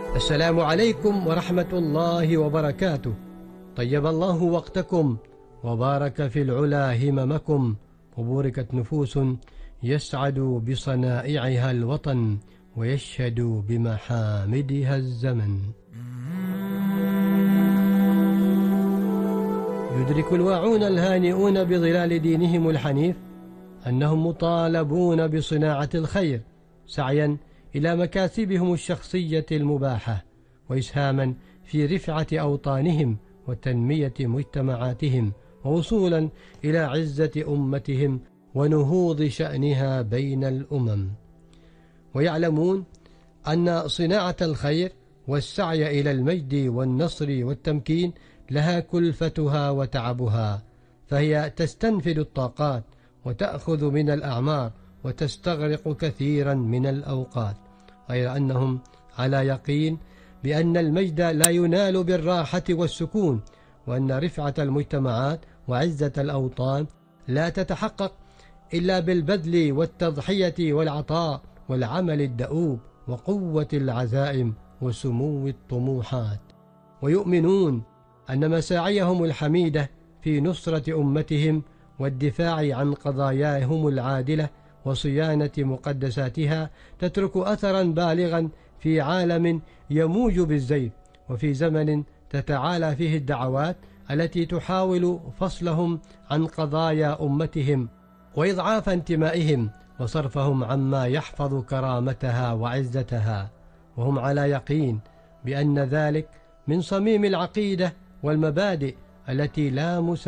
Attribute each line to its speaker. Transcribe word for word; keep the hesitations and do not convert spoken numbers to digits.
Speaker 1: السلام عليكم ورحمة الله وبركاته. طيب الله وقتكم وبارك في العلا هممكم، وبوركت نفوس يسعد بصنائعها الوطن ويشهد بمحامدها الزمن. يدرك الواعون الهانئون بظلال دينهم الحنيف أنهم مطالبون بصناعة الخير سعيا إلى مكاسبهم الشخصية المباحة، وإسهاما في رفعة أوطانهم وتنمية مجتمعاتهم، ووصولا إلى عزة أمتهم ونهوض شأنها بين الأمم. ويعلمون أن صناعة الخير والسعي إلى المجد والنصر والتمكين لها كلفتها وتعبها، فهي تستنفد الطاقات وتأخذ من الأعمار وتستغرق كثيرا من الأوقات، غير أنهم على يقين بأن المجد لا ينال بالراحة والسكون، وأن رفعة المجتمعات وعزة الأوطان لا تتحقق إلا بالبذل والتضحية والعطاء والعمل الدؤوب وقوة العزائم وسمو الطموحات. ويؤمنون أن مساعيهم الحميدة في نصرة أمتهم والدفاع عن قضاياهم العادلة وصيانة مقدساتها تترك أثرا بالغا في عالم يموج بالزيف، وفي زمن تتعالى فيه الدعوات التي تحاول فصلهم عن قضايا أمتهم وإضعاف انتمائهم وصرفهم عما يحفظ كرامتها وعزتها، وهم على يقين بأن ذلك من صميم العقيدة والمبادئ التي لا مساواة